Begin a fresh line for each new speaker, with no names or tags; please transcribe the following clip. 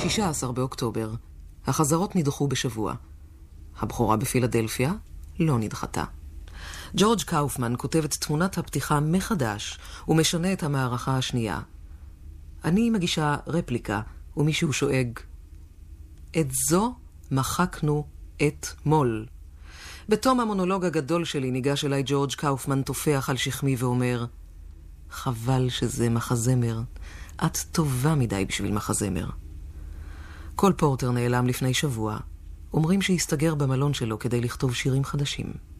16 באוקטובר. החזרות נדחו בשבוע. הבכורה בפילדלפיה לא נדחתה. ג'ורג' קאופמן כותב את תמונת הפתיחה מחדש ומשנה את המערכה השנייה. אני מגישה רפליקה ומישהו שואג, את זו מחקנו אתמול. בתום המונולוג הגדול שלי ניגש אליי ג'ורג' קאופמן תופח על שכמי ואומר, חבל שזה מחזמר. את טובה מדי בשביל מחזמר. קול פורטר נעלם לפני שבוע. אומרים שהסתגר במלון שלו כדי לכתוב שירים חדשים.